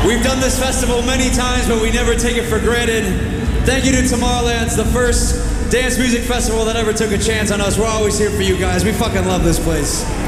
We've done this festival many times, but we never take it for granted. Thank you to Tomorrowland's the first dance music festival that ever took a chance on us. We're always here for you guys. We fucking love this place.